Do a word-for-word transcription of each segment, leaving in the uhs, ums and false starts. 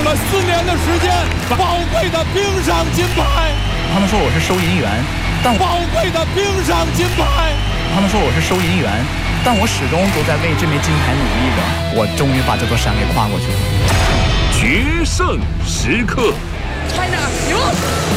用了四年的时间，宝贵的冰上金牌。 他们说我是收银员，但宝贵的冰上金牌。 他们说我是收银员，但我始终都在为这枚金牌努力着。我终于把这座山给跨过去了。 决胜时刻 ，China 赢了！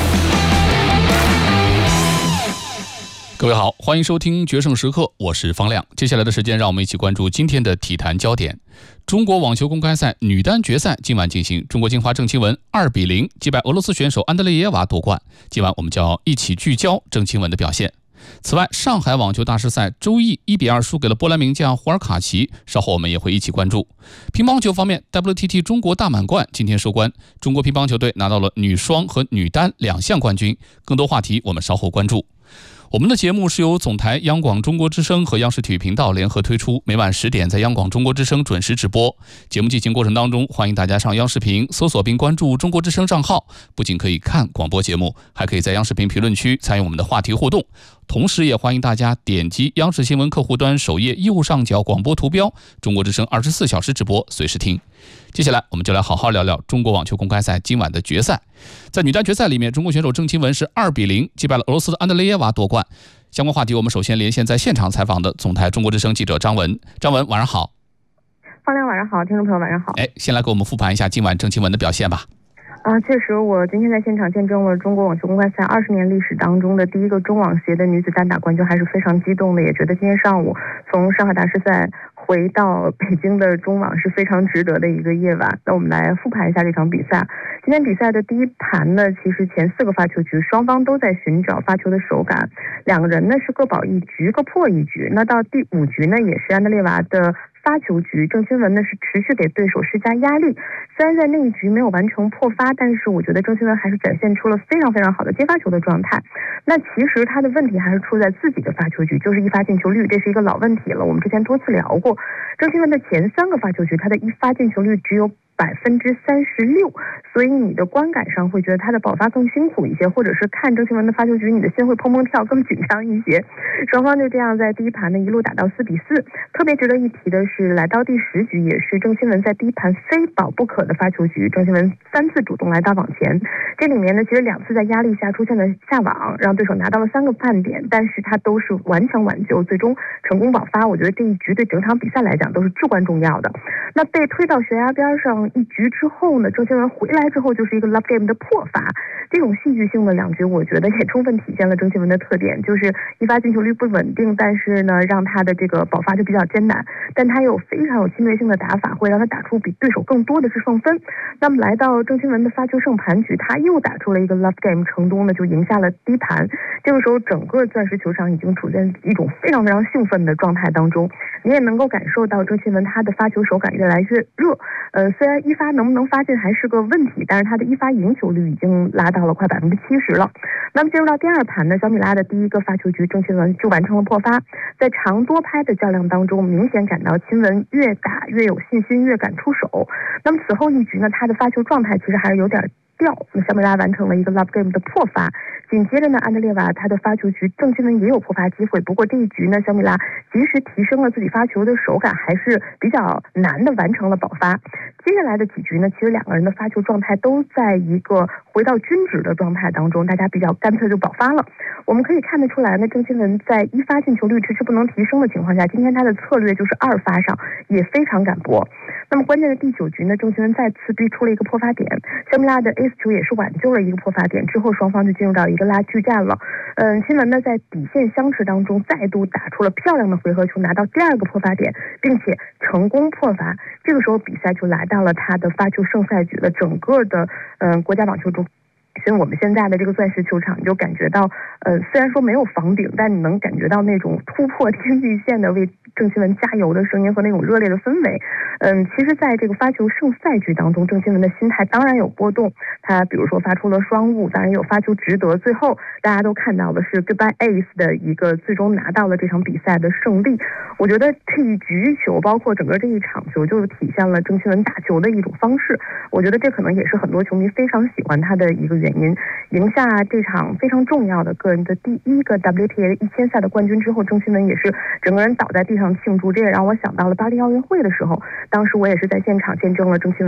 各位好，欢迎收听决胜时刻，我是方亮。接下来的时间，让我们一起关注今天的体坛焦点。中国网球公开赛女单决赛今晚进行，中国金花郑钦文二比零击败俄罗斯选手安德烈耶娃夺冠。今晚我们就要一起聚焦郑钦文的表现。此外，上海网球大师赛周毅一比二输给了波兰名将胡尔卡奇，稍后我们也会一起关注。乒乓球方面 ，W T T 中国大满贯今天收官，中国乒乓球队拿到了女双和女单两项冠军。更多话题我们稍后关注。我们的节目是由总台央广中国之声和央视体育频道联合推出，每晚十点在央广中国之声准时直播。节目进行过程当中，欢迎大家上央视频搜索并关注中国之声账号，不仅可以看广播节目，还可以在央视频评论区参与我们的话题互动。同时也欢迎大家点击央视新闻客户端首页右上角广播图标，中国之声二十四小时直播，随时听。接下来我们就来好好聊聊中国网球公开赛今晚的决赛。在女单决赛里面，中国选手郑钦文是二比零击败了俄罗斯的安德烈耶娃夺冠。相关话题我们首先连线在现场采访的总台中国之声记者张文。张文，晚上好。 方亮晚上好，听众朋友晚上好。 哎，先来给我们复盘一下今晚郑钦文的表现吧。 啊，确实，我今天在现场见证了中国网球公开赛二十年历史当中的第一个中网协的女子单打冠军，还是非常激动的，也觉得今天上午从上海大师赛回到北京的中网是非常值得的一个夜晚。那我们来复盘一下这场比赛。今天比赛的第一盘呢，其实前四个发球局双方都在寻找发球的手感，两个人呢是各保一局，各破一局。那到第五局呢，也是安德烈娃的发球局，郑钦文呢是持续给对手施加压力。虽然在那一局没有完成破发，但是我觉得郑钦文还是展现出了非常非常好的接发球的状态。那其实他的问题还是出在自己的发球局，就是一发进球率，这是一个老问题了，我们之前多次聊过。郑钦文的前三个发球局，他的一发进球率只有百分之三十六，所以你的观感上会觉得他的保发更辛苦一些，或者是看郑钦文的发球局，你的心会砰砰跳，更紧张一些。双方就这样在第一盘呢一路打到四比四。特别值得一提的是，来到第十局也是郑钦文在第一盘非保不可的发球局，郑钦文三次主动来打网前，这里面呢其实两次在压力下出现了下网，让对手拿到了三个半点，但是他都是顽强挽救，最终成功保发。我觉得这一局对整场比赛来讲都是至关重要的。那被推到悬崖边上一局之后呢，郑钦文回来之后就是一个 love game 的破发，这种戏剧性的两局我觉得也充分体现了郑钦文的特点，就是一发进球率不稳定，但是呢让他的这个保发就比较艰难，但他有非常有侵略性的打法，会让他打出比对手更多的是胜分。那么来到郑钦文的发球胜盘局，他又打出了一个 love game， 成功的就赢下了第一盘。这个时候整个钻石球场已经处在一种非常非常兴奋的状态当中，你也能够感受到郑钦文他的发球手感越来越热。呃，虽然一发能不能发进还是个问题，但是他的一发赢球率已经拉到了快百分之七十了。那么进入到第二盘呢，小米拉的第一个发球局，郑钦文就完成了破发。在长多拍的较量当中，明显感到钦文越打越有信心，越敢出手。那么此后一局呢，他的发球状态其实还是有点掉，那小米拉完成了一个 love game 的破发。紧接着呢，安德烈娃他的发球局，郑钦文也有破发机会，不过这一局呢，小米拉及时提升了自己发球的手感，还是比较难的完成了保发。接下来的几局呢，其实两个人的发球状态都在一个回到均值的状态当中，大家比较干脆就保发了。我们可以看得出来呢，郑钦文在一发进球率迟迟不能提升的情况下，今天他的策略就是二发上也非常敢搏。那么关键的第九局呢，郑钦文再次逼出了一个破发点，小米拉的 ace 球也是挽救了一个破发点，之后双方就进入到一个拉锯战了。嗯，钦文呢在底线相持当中再度打出了漂亮的回合球，拿到第二个破发点，并且成功破发。这个时候比赛就来到了他的发球胜赛局了。整个的嗯国家网球中所以我们现在的这个钻石球场，你就感觉到，呃，虽然说没有房顶，但你能感觉到那种突破天际线的为郑钦文加油的声音和那种热烈的氛围。嗯，其实在这个发球胜赛局当中，郑钦文的心态当然有波动，他比如说发出了双误，当然也有发球值得，最后大家都看到的是 goodbye ace 的一个最终拿到了这场比赛的胜利。我觉得这一局球，包括整个这一场球，就体现了郑钦文打球的一种方式。我觉得这可能也是很多球迷非常喜欢他的一个原因。赢下这场非常重要的个人的第一个 W T A 一千赛的冠军之后，郑钦文也是整个人倒在地上庆祝，这也让我想到了巴黎奥运会的时候，当时我也是在现场见证了郑钦文